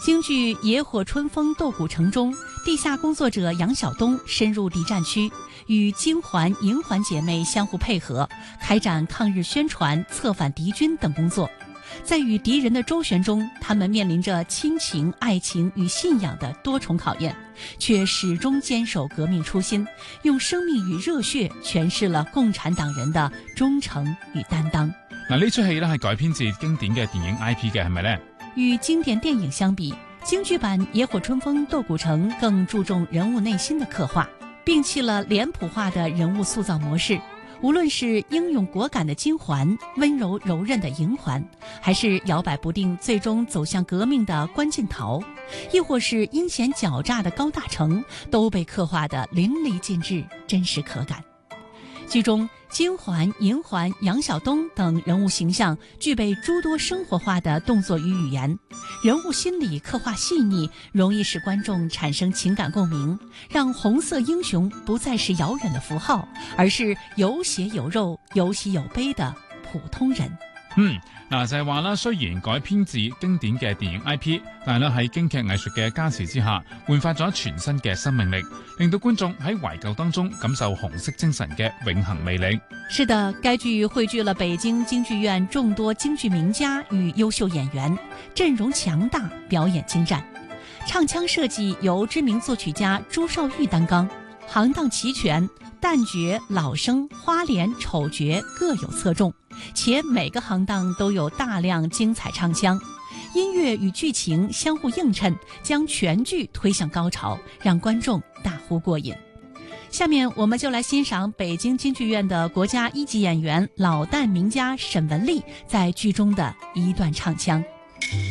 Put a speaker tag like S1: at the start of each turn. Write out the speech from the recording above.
S1: 京剧《野火春风斗古城》中，地下工作者杨晓东深入敌占区，与京环、银环姐妹相互配合，开展抗日宣传、策反敌军等工作。在与敌人的周旋中，他们面临着亲情、爱情与信仰的多重考驗，卻始終堅守革命初心，用生命與熱血詮釋了共產黨人的忠誠與擔當。
S2: 嗱，呢出戲咧係改編自經典嘅電影 IP 嘅，係咪呢？
S1: 與經典電影相比，京劇版《野火春風鬥古城》更注重人物內心的刻畫，摒棄了臉譜化的人物塑造模式。無論是英勇果敢的金環、溫柔柔韌的銀環，還是搖擺不定最終走向革命的關敬陶，亦或是陰險狡詐的高大成，都被刻畫得淋漓盡致，真實可感。劇中金環、銀環、楊曉東等人物形象具備諸多生活化的動作與語言，人物心理刻畫細膩，容易使觀眾產生情感共鳴，讓紅色英雄不再是遙遠的符號，而是有血有肉、有喜有悲的普通人。
S2: 嗱就係話啦，雖然改編自經典嘅電影 IP， 但係咧喺京劇藝術嘅加持之下，煥發咗全新嘅生命力，令到觀眾喺懷舊當中感受紅色精神嘅永恆魅力。
S1: 是的，該劇匯聚了北京京劇院眾多京劇名家與優秀演員，陣容強大，表演精湛。唱腔設計由知名作曲家朱紹煜擔綱，行當齊全，旦角、老生、花臉、丑角各有側重，且每個行當都有大量精彩唱腔，音樂與劇情相互映襯，將全劇推向高潮，讓觀眾大呼過癮。下面我們就來欣賞北京京劇院的國家一級演員老旦名家沈雯麗在劇中的一段唱腔。